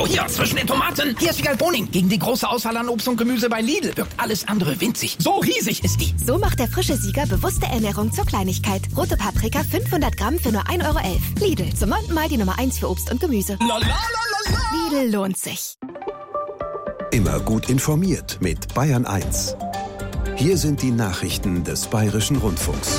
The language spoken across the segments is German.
Oh, hier, zwischen den Tomaten. Hier ist Vigal Boning. Gegen die große Auswahl an Obst und Gemüse bei Lidl wirkt alles andere winzig. So riesig ist die. So macht der frische Sieger bewusste Ernährung zur Kleinigkeit. Rote Paprika 500 Gramm für nur 1,11 Euro. Lidl, zum 9. Mal die Nummer 1 für Obst und Gemüse. Lidl lohnt sich. Immer gut informiert mit Bayern 1. Hier sind die Nachrichten des Bayerischen Rundfunks.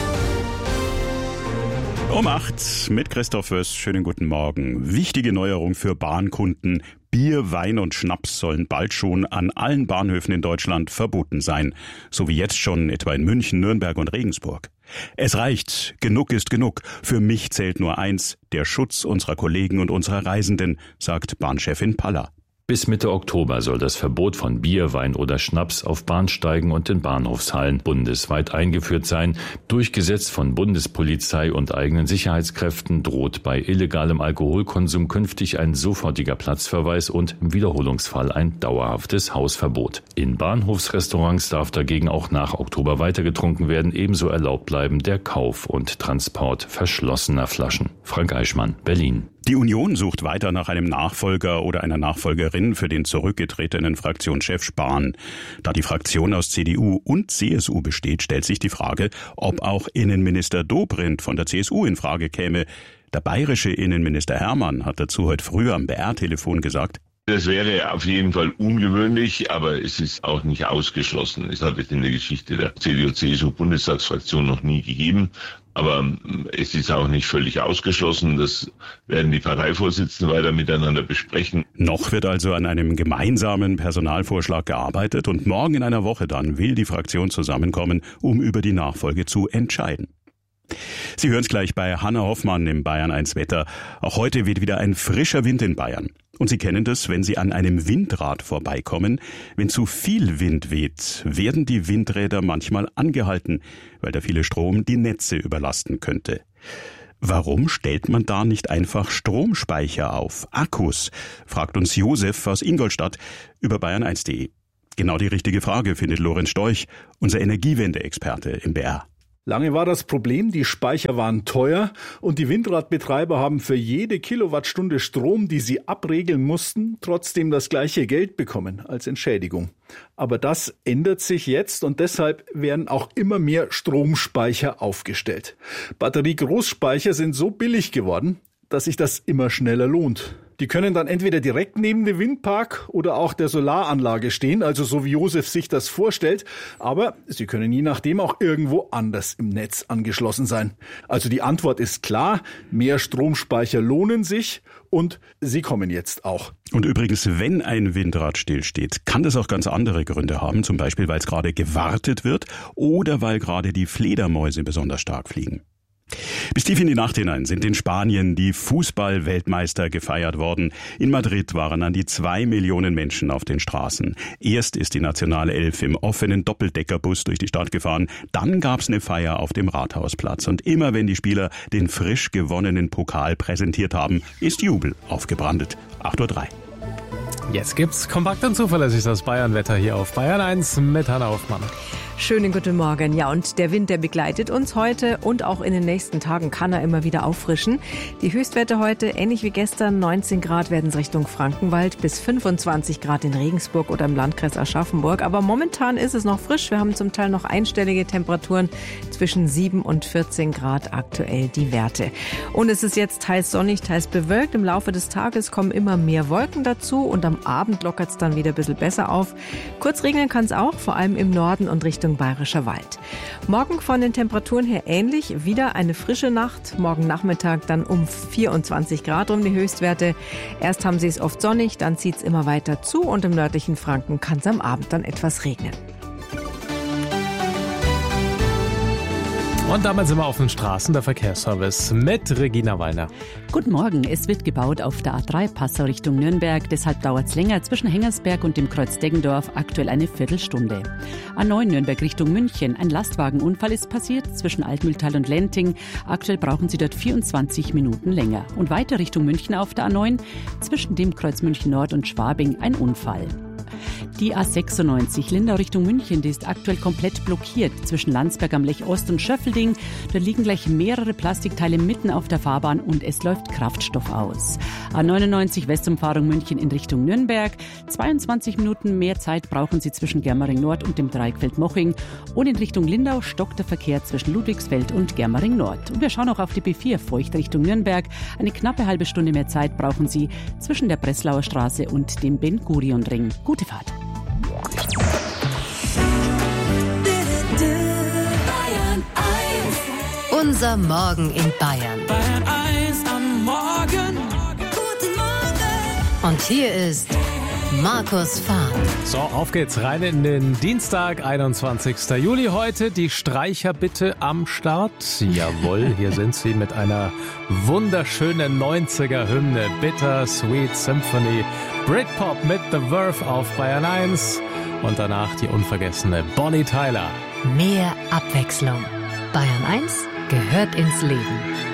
Um 8 mit Christoph Wöss. Schönen guten Morgen. Wichtige Neuerung für Bahnkunden. Bier, Wein und Schnaps sollen bald schon an allen Bahnhöfen in Deutschland verboten sein. So wie jetzt schon etwa in München, Nürnberg und Regensburg. Es reicht. Genug ist genug. Für mich zählt nur eins: der Schutz unserer Kollegen und unserer Reisenden, sagt Bahnchefin Paller. Bis Mitte Oktober soll das Verbot von Bier, Wein oder Schnaps auf Bahnsteigen und in Bahnhofshallen bundesweit eingeführt sein. Durchgesetzt von Bundespolizei und eigenen Sicherheitskräften droht bei illegalem Alkoholkonsum künftig ein sofortiger Platzverweis und im Wiederholungsfall ein dauerhaftes Hausverbot. In Bahnhofsrestaurants darf dagegen auch nach Oktober weiter getrunken werden. Ebenso erlaubt bleiben der Kauf und Transport verschlossener Flaschen. Frank Eichmann, Berlin. Die Union sucht weiter nach einem Nachfolger oder einer Nachfolgerin für den zurückgetretenen Fraktionschef Spahn. Da die Fraktion aus CDU und CSU besteht, stellt sich die Frage, ob auch Innenminister Dobrindt von der CSU in Frage käme. Der bayerische Innenminister Hermann hat dazu heute früh am BR-Telefon gesagt: Das wäre auf jeden Fall ungewöhnlich, aber es ist auch nicht ausgeschlossen. Es hat es in der Geschichte der CDU-CSU-Bundestagsfraktion noch nie gegeben. Aber es ist auch nicht völlig ausgeschlossen. Das werden die Parteivorsitzenden weiter miteinander besprechen. Noch wird also an einem gemeinsamen Personalvorschlag gearbeitet und morgen in einer Woche dann will die Fraktion zusammenkommen, um über die Nachfolge zu entscheiden. Sie hören es gleich bei Hanna Hoffmann im Bayern 1 Wetter. Auch heute weht wieder ein frischer Wind in Bayern. Und Sie kennen das, wenn Sie an einem Windrad vorbeikommen. Wenn zu viel Wind weht, werden die Windräder manchmal angehalten, weil der viele Strom die Netze überlasten könnte. Warum stellt man da nicht einfach Stromspeicher auf, Akkus? Fragt uns Josef aus Ingolstadt über bayern1.de. Genau die richtige Frage findet Lorenz Storch, unser Energiewende-Experte im BR. Lange war das Problem, die Speicher waren teuer und die Windradbetreiber haben für jede Kilowattstunde Strom, die sie abregeln mussten, trotzdem das gleiche Geld bekommen als Entschädigung. Aber das ändert sich jetzt und deshalb werden auch immer mehr Stromspeicher aufgestellt. Batteriegroßspeicher sind so billig geworden, dass sich das immer schneller lohnt. Die können dann entweder direkt neben dem Windpark oder auch der Solaranlage stehen, also so wie Josef sich das vorstellt. Aber sie können je nachdem auch irgendwo anders im Netz angeschlossen sein. Also die Antwort ist klar, mehr Stromspeicher lohnen sich und sie kommen jetzt auch. Und übrigens, wenn ein Windrad stillsteht, kann das auch ganz andere Gründe haben. Zum Beispiel, weil es gerade gewartet wird oder weil gerade die Fledermäuse besonders stark fliegen. Bis tief in die Nacht hinein sind in Spanien die Fußball-Weltmeister gefeiert worden. In Madrid waren an die 2 Millionen Menschen auf den Straßen. Erst ist die nationale Elf im offenen Doppeldeckerbus durch die Stadt gefahren. Dann gab's eine Feier auf dem Rathausplatz. Und immer wenn die Spieler den frisch gewonnenen Pokal präsentiert haben, ist Jubel aufgebrandet. 8:03 Uhr. Jetzt gibt's kompakt und zuverlässig das Bayern-Wetter hier auf Bayern 1 mit Hanna Hoffmann. Schönen guten Morgen. Ja, und der Wind, der begleitet uns heute und auch in den nächsten Tagen kann er immer wieder auffrischen. Die Höchstwerte heute, ähnlich wie gestern, 19 Grad werden es Richtung Frankenwald, bis 25 Grad in Regensburg oder im Landkreis Aschaffenburg. Aber momentan ist es noch frisch. Wir haben zum Teil noch einstellige Temperaturen, zwischen 7 und 14 Grad aktuell die Werte. Und es ist jetzt teils sonnig, teils bewölkt. Im Laufe des Tages kommen immer mehr Wolken dazu und am Abend lockert es dann wieder ein bisschen besser auf. Kurz regnen kann es auch, vor allem im Norden und Richtung Bayerischer Wald. Morgen von den Temperaturen her ähnlich, wieder eine frische Nacht. Morgen Nachmittag dann um 24 Grad um die Höchstwerte. Erst haben sie es oft sonnig, dann zieht es immer weiter zu und im nördlichen Franken kann es am Abend dann etwas regnen. Und damit sind wir auf den Straßen, der Verkehrsservice mit Regina Wallner. Guten Morgen. Es wird gebaut auf der A3 Passau Richtung Nürnberg. Deshalb dauert es länger zwischen Hengersberg und dem Kreuz Deggendorf, aktuell eine Viertelstunde. A9 Nürnberg Richtung München. Ein Lastwagenunfall ist passiert zwischen Altmühltal und Lenting. Aktuell brauchen Sie dort 24 Minuten länger. Und weiter Richtung München auf der A9 zwischen dem Kreuz München Nord und Schwabing ein Unfall. Die A96 Lindau Richtung München, die ist aktuell komplett blockiert zwischen Landsberg am Lech Ost und Schöffelding. Da liegen gleich mehrere Plastikteile mitten auf der Fahrbahn und es läuft Kraftstoff aus. A99 Westumfahrung München in Richtung Nürnberg. 22 Minuten mehr Zeit brauchen Sie zwischen Germering Nord und dem Dreieckfeld-Moching. Und in Richtung Lindau stockt der Verkehr zwischen Ludwigsfeld und Germering Nord. Und wir schauen auch auf die B4 Feucht Richtung Nürnberg. Eine knappe halbe Stunde mehr Zeit brauchen Sie zwischen der Breslauer Straße und dem Ben-Gurion-Ring. Gute Fahrt. Unser Morgen in Bayern. Bayern 1 am Morgen. Guten Morgen. Und hier ist Markus Fahn. So, auf geht's rein in den Dienstag, 21. Juli heute. Die Streicher bitte am Start. Jawohl, hier sind sie mit einer wunderschönen 90er-Hymne. Bitter Sweet Symphony. Britpop mit The Verve auf Bayern 1. Und danach die unvergessene Bonnie Tyler. Mehr Abwechslung. Bayern 1 gehört ins Leben.